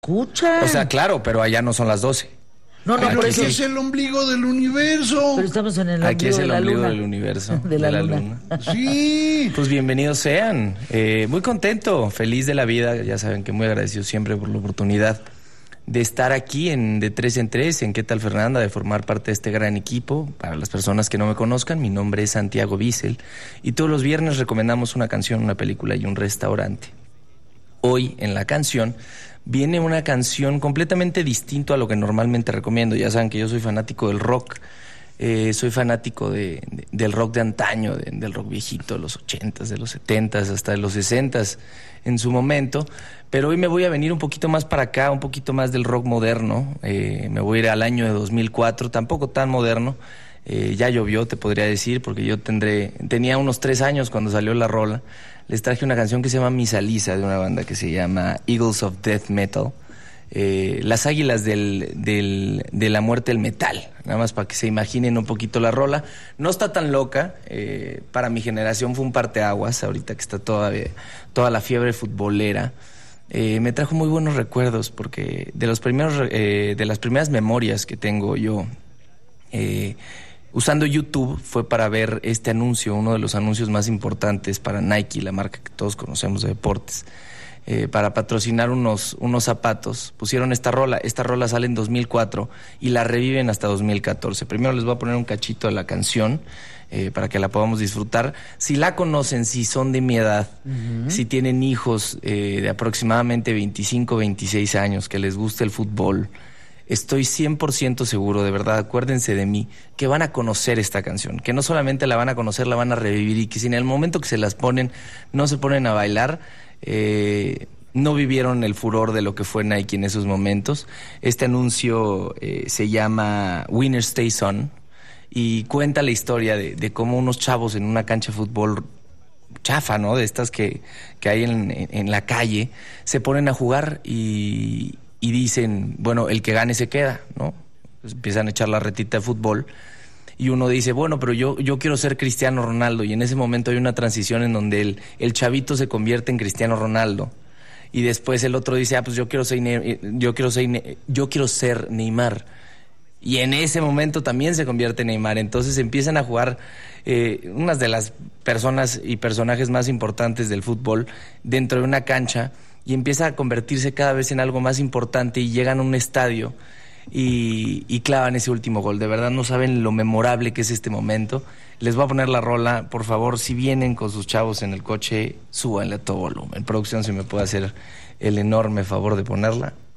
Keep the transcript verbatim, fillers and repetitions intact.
Escucha. O sea, claro, pero allá no son las doce. No, no, Aquí por Aquí eso. es el ombligo del universo. Pero estamos en el Aquí ombligo es el de la ombligo luna. del universo. De la luna. Sí. Pues bienvenidos sean. Eh, muy contento, feliz de la vida. Ya saben que muy agradecido siempre por la oportunidad de estar aquí en De Tres en Tres, en ¿Qué tal, Fernanda?, de formar parte de este gran equipo. Para las personas que no me conozcan, mi nombre es Santiago Bissell y todos los viernes recomendamos una canción, una película y un restaurante. Hoy en la canción viene una canción completamente distinto a lo que normalmente recomiendo. Ya saben que yo soy fanático del rock, eh, soy fanático de, de, del rock de antaño, de, del rock viejito, de los ochentas, de los setentas, hasta de los sesentas en su momento. Pero hoy me voy a venir un poquito más para acá, un poquito más del rock moderno. Eh, me voy a ir al año de dos mil cuatro, tampoco tan moderno. Eh, ya llovió, te podría decir, porque yo tendré tenía unos tres años cuando salió la rola. Les traje una canción que se llama Misa Lisa, de una banda que se llama Eagles of Death Metal. Eh, las águilas del, del, de la muerte del metal. Nada más para que se imaginen un poquito la rola. No está tan loca. Eh, para mi generación fue un parteaguas, ahorita que está toda, toda la fiebre futbolera. Eh, me trajo muy buenos recuerdos, porque de, los primeros, eh, de las primeras memorias que tengo yo eh, usando YouTube fue para ver este anuncio, uno de los anuncios más importantes para Nike, la marca que todos conocemos de deportes, eh, para patrocinar unos, unos zapatos. Pusieron esta rola, esta rola sale en dos mil cuatro y la reviven hasta dos mil catorce. Primero les voy a poner un cachito de la canción eh, para que la podamos disfrutar. Si la conocen, si son de mi edad, uh-huh. si tienen hijos eh, de aproximadamente veinticinco, veintiséis años, que les guste el fútbol, estoy cien por ciento seguro, de verdad, acuérdense de mí, que van a conocer esta canción, que no solamente la van a conocer, la van a revivir, y que si en el momento que se las ponen no se ponen a bailar, eh, no vivieron el furor de lo que fue Nike en esos momentos. Este anuncio eh, se llama Winner Stays On y cuenta la historia de, de cómo unos chavos en una cancha de fútbol chafa, ¿no?, de estas que, que hay en, en, en la calle, se ponen a jugar y... y dicen, bueno, el que gane se queda, ¿no? Pues empiezan a echar la retita de fútbol y uno dice, bueno, pero yo, yo quiero ser Cristiano Ronaldo, y en ese momento hay una transición en donde el, el chavito se convierte en Cristiano Ronaldo y después el otro dice, ah, pues yo quiero ser, yo quiero ser, yo quiero ser Neymar, y en ese momento también se convierte en Neymar. Entonces empiezan a jugar eh, unas de las personas y personajes más importantes del fútbol dentro de una cancha, y empieza a convertirse cada vez en algo más importante, y llegan a un estadio y, y clavan ese último gol. De verdad no saben lo memorable que es este momento. Les voy a poner la rola, por favor, si vienen con sus chavos en el coche, súbanle a todo volumen. Producción, si me puede hacer el enorme favor de ponerla.